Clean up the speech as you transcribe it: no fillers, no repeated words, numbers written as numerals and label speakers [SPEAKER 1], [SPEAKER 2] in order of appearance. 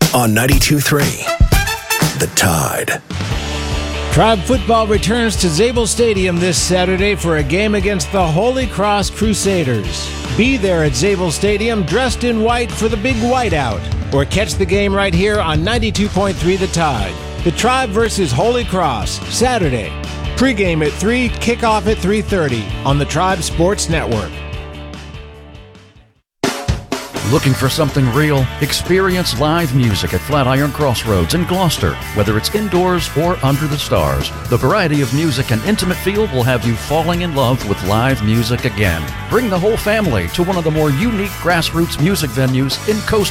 [SPEAKER 1] on 92.3 The Tide.
[SPEAKER 2] Tribe football returns to Zabel Stadium this Saturday for a game against the Holy Cross Crusaders. Be there at Zabel Stadium dressed in white for the big whiteout, or catch the game right here on 92.3 The Tide. The Tribe versus Holy Cross, Saturday. Pre-game at 3, kickoff at 3:30 on the Tribe Sports Network.
[SPEAKER 3] Looking for something real? Experience live music at Flatiron Crossroads in Gloucester. Whether it's indoors or under the stars, the variety of music and intimate feel will have you falling in love with live music again. Bring the whole family to one of the more unique grassroots music venues in Coast